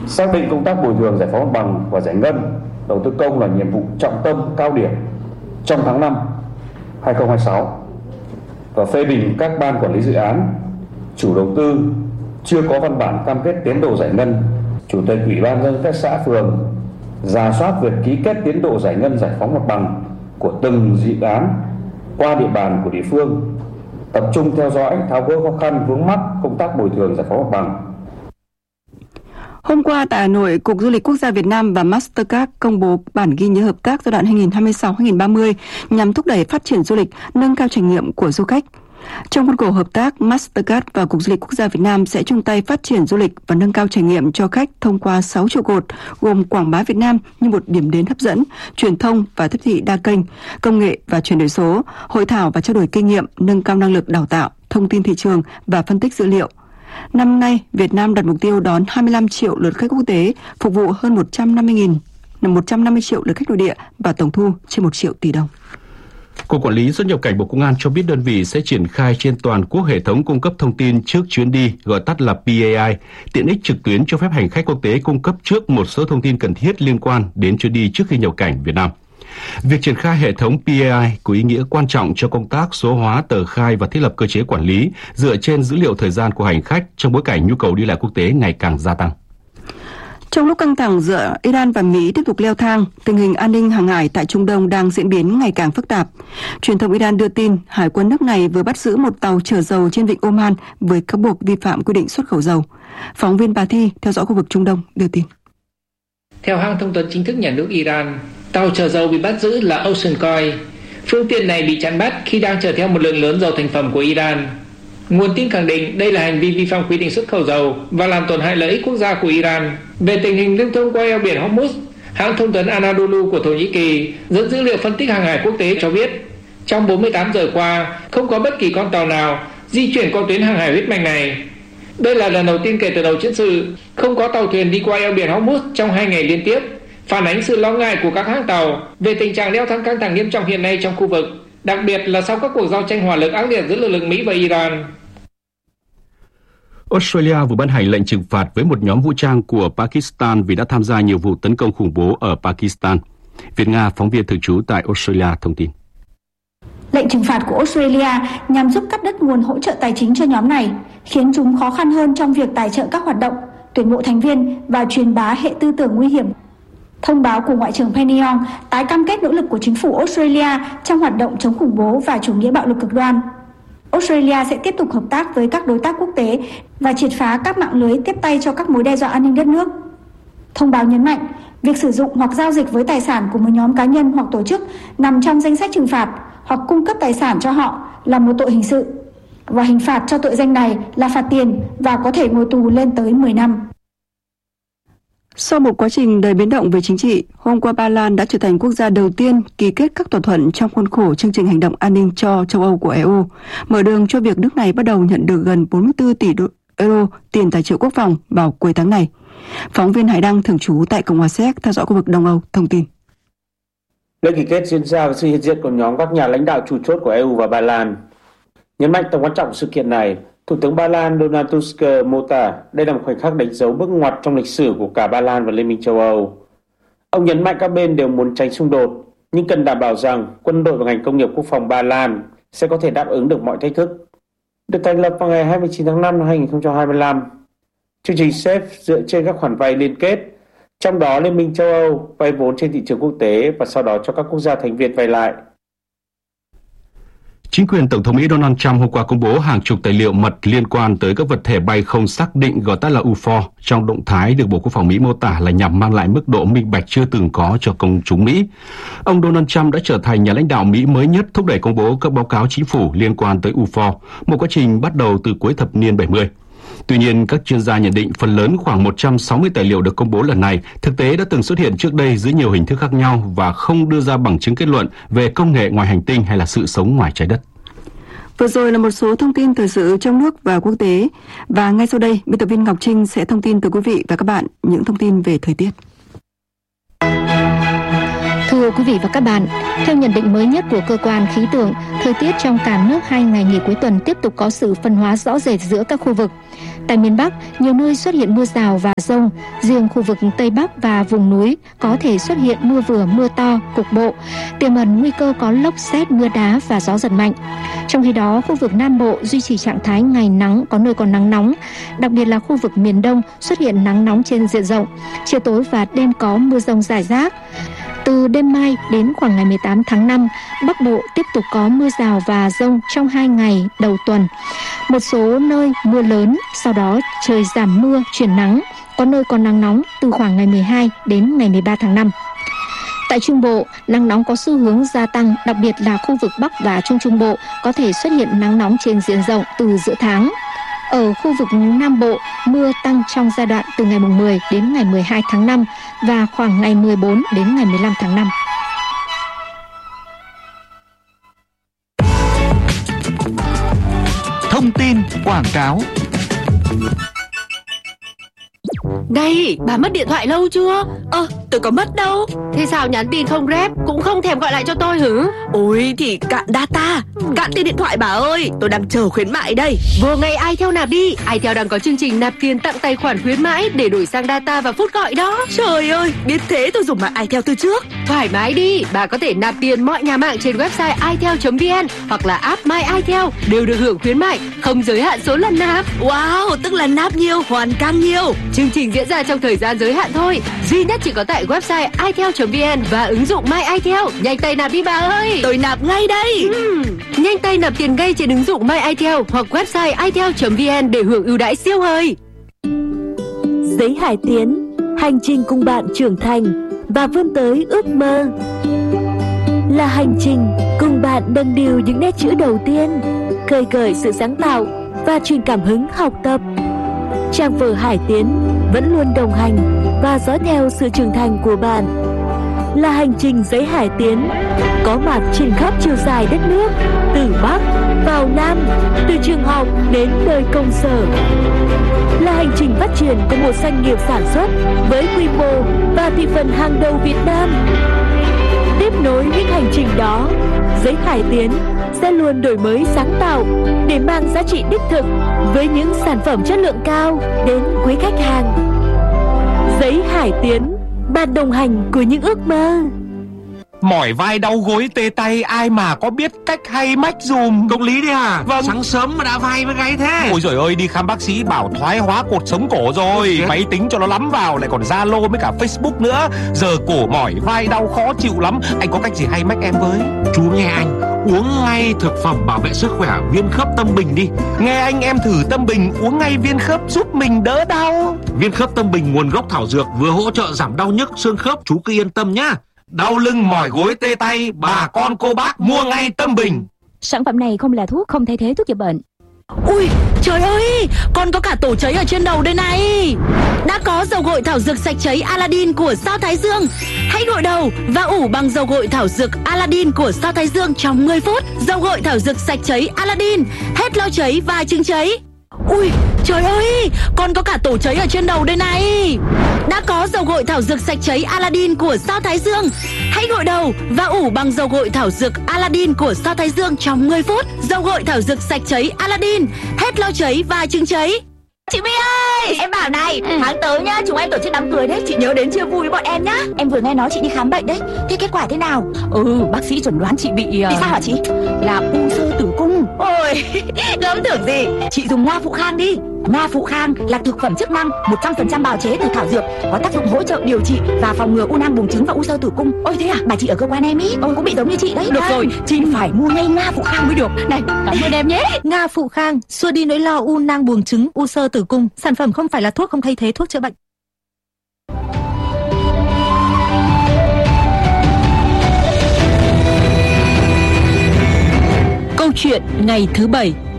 Xác định công tác bồi thường giải phóng mặt bằng và giải ngân đầu tư công là nhiệm vụ trọng tâm cao điểm trong tháng 5 2026 và phê bình các ban quản lý dự án, chủ đầu tư chưa có văn bản cam kết tiến độ giải ngân, chủ tịch ủy ban nhân dân các xã phường rà soát việc ký kết tiến độ giải ngân giải phóng mặt bằng của từng dự án qua địa bàn của địa phương, tập trung theo dõi, tháo gỡ khó khăn vướng mắc công tác bồi thường giải phóng mặt bằng. Hôm qua tại Hà Nội, Cục Du lịch Quốc gia Việt Nam và Mastercard công bố bản ghi nhớ hợp tác giai đoạn 2026-2030 nhằm thúc đẩy phát triển du lịch, nâng cao trải nghiệm của du khách. Trong khuôn khổ hợp tác, Mastercard và Cục Du lịch Quốc gia Việt Nam sẽ chung tay phát triển du lịch và nâng cao trải nghiệm cho khách thông qua 6 trụ cột gồm quảng bá Việt Nam như một điểm đến hấp dẫn, truyền thông và tiếp thị đa kênh, công nghệ và chuyển đổi số, hội thảo và trao đổi kinh nghiệm, nâng cao năng lực đào tạo, thông tin thị trường và phân tích dữ liệu. Năm nay, Việt Nam đặt mục tiêu đón 25 triệu lượt khách quốc tế, phục vụ hơn 150 triệu lượt khách nội địa và tổng thu trên 1 triệu tỷ đồng. Cục Quản lý xuất nhập cảnh Bộ Công an cho biết đơn vị sẽ triển khai trên toàn quốc hệ thống cung cấp thông tin trước chuyến đi, gọi tắt là PAI, tiện ích trực tuyến cho phép hành khách quốc tế cung cấp trước một số thông tin cần thiết liên quan đến chuyến đi trước khi nhập cảnh Việt Nam. Việc triển khai hệ thống PAI có ý nghĩa quan trọng cho công tác số hóa tờ khai và thiết lập cơ chế quản lý dựa trên dữ liệu thời gian của hành khách trong bối cảnh nhu cầu đi lại quốc tế ngày càng gia tăng. Trong lúc căng thẳng giữa Iran và Mỹ tiếp tục leo thang, tình hình an ninh hàng hải tại Trung Đông đang diễn biến ngày càng phức tạp. Truyền thông Iran đưa tin hải quân nước này vừa bắt giữ một tàu chở dầu trên vịnh Oman với cáo buộc vi phạm quy định xuất khẩu dầu. Phóng viên Bà Thi theo dõi khu vực Trung Đông đưa tin. Theo hãng thông tấn chính thức nhà nước Iran, tàu chở dầu bị bắt giữ là Ocean Coin. Phương tiện này bị chặn bắt khi đang chở theo một lượng lớn dầu thành phẩm của Iran. Nguồn tin khẳng định đây là hành vi vi phạm quy định xuất khẩu dầu và làm tổn hại lợi ích quốc gia của Iran. Về tình hình lưu thông qua eo biển Hormuz, hãng thông tấn Anadolu của Thổ Nhĩ Kỳ dẫn dữ liệu phân tích hàng hải quốc tế cho biết, trong 48 giờ qua, không có bất kỳ con tàu nào di chuyển qua tuyến hàng hải huyết mạch này. Đây là lần đầu tiên kể từ đầu chiến sự, không có tàu thuyền đi qua eo biển Hormuz trong 2 ngày liên tiếp, phản ánh sự lo ngại của các hãng tàu về tình trạng leo thang căng thẳng nghiêm trọng hiện nay trong khu vực, đặc biệt là sau các cuộc giao tranh hỏa lực ác liệt giữa lực lượng Mỹ và Iran. Australia vừa ban hành lệnh trừng phạt với một nhóm vũ trang của Pakistan vì đã tham gia nhiều vụ tấn công khủng bố ở Pakistan. Việt Nga, phóng viên thường trú tại Australia thông tin. Lệnh trừng phạt của Australia nhằm giúp cắt đứt nguồn hỗ trợ tài chính cho nhóm này, khiến chúng khó khăn hơn trong việc tài trợ các hoạt động, tuyển mộ thành viên và truyền bá hệ tư tưởng nguy hiểm. Thông báo của Ngoại trưởng Penny Wong tái cam kết nỗ lực của chính phủ Australia trong hoạt động chống khủng bố và chủ nghĩa bạo lực cực đoan. Australia sẽ tiếp tục hợp tác với các đối tác quốc tế và triệt phá các mạng lưới tiếp tay cho các mối đe dọa an ninh đất nước. Thông báo nhấn mạnh, việc sử dụng hoặc giao dịch với tài sản của một nhóm cá nhân hoặc tổ chức nằm trong danh sách trừng phạt hoặc cung cấp tài sản cho họ là một tội hình sự. Và hình phạt cho tội danh này là phạt tiền và có thể ngồi tù lên tới 10 năm. Sau một quá trình đầy biến động về chính trị, hôm qua Ba Lan đã trở thành quốc gia đầu tiên ký kết các thỏa thuận trong khuôn khổ chương trình hành động an ninh cho châu Âu của EU, mở đường cho việc nước này bắt đầu nhận được gần 44 tỷ euro tiền tài trợ quốc phòng vào cuối tháng này. Phóng viên Hải Đăng thường trú tại Cộng hòa Séc theo dõi khu vực Đông Âu thông tin. Lễ ký kết diễn ra với sự hiện diện của nhóm các nhà lãnh đạo chủ chốt của EU và Ba Lan. Nhấn mạnh tầm quan trọng của sự kiện này, Thủ tướng Ba Lan Donald Tusk mô tả đây là một khoảnh khắc đánh dấu bước ngoặt trong lịch sử của cả Ba Lan và Liên minh châu Âu. Ông nhấn mạnh các bên đều muốn tránh xung đột, nhưng cần đảm bảo rằng quân đội và ngành công nghiệp quốc phòng Ba Lan sẽ có thể đáp ứng được mọi thách thức. Được thành lập vào ngày 29 tháng 5 năm 2025, chương trình SAFE dựa trên các khoản vay liên kết, trong đó Liên minh châu Âu vay vốn trên thị trường quốc tế và sau đó cho các quốc gia thành viên vay lại. Chính quyền Tổng thống Mỹ Donald Trump hôm qua công bố hàng chục tài liệu mật liên quan tới các vật thể bay không xác định gọi tắt là UFO trong động thái được Bộ Quốc phòng Mỹ mô tả là nhằm mang lại mức độ minh bạch chưa từng có cho công chúng Mỹ. Ông Donald Trump đã trở thành nhà lãnh đạo Mỹ mới nhất thúc đẩy công bố các báo cáo chính phủ liên quan tới UFO, một quá trình bắt đầu từ cuối thập niên 70. Tuy nhiên, các chuyên gia nhận định phần lớn khoảng 160 tài liệu được công bố lần này thực tế đã từng xuất hiện trước đây dưới nhiều hình thức khác nhau và không đưa ra bằng chứng kết luận về công nghệ ngoài hành tinh hay là sự sống ngoài trái đất. Vừa rồi là một số thông tin thời sự trong nước và quốc tế. Và ngay sau đây, biên tập viên Ngọc Trinh sẽ thông tin tới quý vị và các bạn những thông tin về thời tiết. Thưa quý vị và các bạn, theo nhận định mới nhất của cơ quan khí tượng, thời tiết trong cả nước 2 ngày nghỉ cuối tuần tiếp tục có sự phân hóa rõ rệt giữa các khu vực. Tại miền Bắc, nhiều nơi xuất hiện mưa rào và dông, riêng khu vực Tây Bắc và vùng núi có thể xuất hiện mưa vừa mưa to, cục bộ, tiềm ẩn nguy cơ có lốc sét, mưa đá và gió giật mạnh. Trong khi đó, khu vực Nam Bộ duy trì trạng thái ngày nắng, có nơi còn nắng nóng, đặc biệt là khu vực miền Đông xuất hiện nắng nóng trên diện rộng, chiều tối và đêm có mưa dông rải rác. Từ đêm mai đến khoảng ngày 18 tháng 5, Bắc Bộ tiếp tục có mưa rào và dông trong 2 ngày đầu tuần. Một số nơi mưa lớn, sau đó trời giảm mưa, chuyển nắng, có nơi còn nắng nóng từ khoảng ngày 12 đến ngày 13 tháng 5. Tại Trung Bộ, nắng nóng có xu hướng gia tăng, đặc biệt là khu vực Bắc và Trung Trung Bộ có thể xuất hiện nắng nóng trên diện rộng từ giữa tháng. Ở khu vực Nam Bộ, mưa tăng trong giai đoạn từ ngày 10 đến ngày 12 tháng 5 và khoảng ngày 14 đến ngày 15 tháng 5. Thông tin quảng cáo. Này, bà mất điện thoại lâu chưa? Tôi có mất đâu. Thế sao nhắn tin không rep, cũng không thèm gọi lại cho tôi hử? Ôi thì cạn data, cạn tiền điện thoại bà ơi. Tôi đang chờ khuyến mãi đây. Vô ngay iTel nạp đi. iTel đang có chương trình nạp tiền tặng tài khoản khuyến mãi để đổi sang data và phút gọi đó. Trời ơi, biết thế tôi dùng mạng iTel từ trước. Thoải mái đi, bà có thể nạp tiền mọi nhà mạng trên website itel.vn hoặc là app My iTel đều được hưởng khuyến mại, không giới hạn số lần nạp. Wow, tức là nạp nhiều hoàn càng nhiều. Chương trình diễn ra trong thời gian giới hạn thôi, duy nhất chỉ có tại website itel.vn và ứng dụng My iTel. Nhanh tay nạp đi bà ơi. Tôi nạp ngay đây. Nhanh tay nạp tiền ngay trên ứng dụng My iTel hoặc website itel.vn để hưởng ưu đãi siêu hời. Giấy Hải Tiến, hành trình cùng bạn trưởng thành và vươn tới ước mơ. Là hành trình cùng bạn nâng niu những nét chữ đầu tiên, khơi gợi sự sáng tạo và truyền cảm hứng học tập. Trang vở Hải Tiến vẫn luôn đồng hành và dõi theo sự trưởng thành của bạn. Là hành trình Giấy Hải Tiến, có mặt trên khắp chiều dài đất nước, từ Bắc vào Nam, từ trường học đến nơi công sở. Là hành trình phát triển của một doanh nghiệp sản xuất với quy mô và thị phần hàng đầu Việt Nam. Tiếp nối những hành trình đó, Giấy Hải Tiến sẽ luôn đổi mới sáng tạo để mang giá trị đích thực với những sản phẩm chất lượng cao đến quý khách hàng. Giấy Hải Tiến, bạn đồng hành của những ước mơ. Mỏi vai đau gối tê tay, ai mà có biết cách hay mách dùm. Công lý đấy à? Vâng. Sáng sớm mà đã vai với gáy thế. Ôi giời ơi, đi khám bác sĩ bảo thoái hóa cột sống cổ rồi. Máy tính cho nó lắm vào, lại còn Zalo với cả Facebook nữa. Giờ cổ mỏi vai đau khó chịu lắm. Anh có cách gì hay mách em với? Chú nghe anh, uống ngay thực phẩm bảo vệ sức khỏe Viên Khớp Tâm Bình đi. Nghe anh, em thử Tâm Bình, uống ngay viên khớp giúp mình đỡ đau. Viên Khớp Tâm Bình nguồn gốc thảo dược, vừa hỗ trợ giảm đau nhức xương khớp, chú cứ yên tâm nhá. Đau lưng mỏi gối tê tay, bà con cô bác mua ngay Tâm Bình. Sản phẩm này không là thuốc, không thay thế thuốc chữa bệnh. Ui trời ơi, con có cả tổ cháy ở trên đầu đây này. Đã có dầu gội thảo dược sạch cháy Aladdin của Sao Thái Dương. Hãy gội đầu và ủ bằng dầu gội thảo dược Aladdin của Sao Thái Dương trong 10 phút. Dầu gội thảo dược sạch cháy Aladdin, hết lau cháy và chứng cháy. Ui trời ơi, con có cả tổ cháy ở trên đầu đây này. Đã có dầu gội thảo dược sạch cháy Aladdin của Sao Thái Dương. Hãy gội đầu và ủ bằng dầu gội thảo dược Aladdin của Sao Thái Dương trong 10 phút. Dầu gội thảo dược sạch cháy Aladdin, hết lau cháy và chứng cháy. Chị My ơi, em bảo này, tháng tới nhá, chúng em tổ chức đám cưới đấy, chị nhớ đến chia vui với bọn em nhá. Em vừa nghe nói chị đi khám bệnh đấy, thế kết quả thế nào? Bác sĩ chuẩn đoán chị bị sao hả chị? Là u xơ tử cung. Ôi, gớm tưởng gì. Chị dùng Nga Phụ Khang đi. Nga Phụ Khang là thực phẩm chức năng 100% bào chế từ thảo dược, có tác dụng hỗ trợ điều trị và phòng ngừa u nang buồng trứng và u xơ tử cung. Ôi thế à, bà chị ở cơ quan em ý, cũng bị giống như chị đấy. Được rồi, chị phải mua ngay Nga Phụ Khang mới được. Này, cảm ơn em nhé. Nga Phụ Khang xua đi nỗi lo u nang buồng trứng, u xơ tử cung. Sản phẩm không phải là thuốc, không thay thế thuốc chữa bệnh. Câu chuyện ngày thứ 7.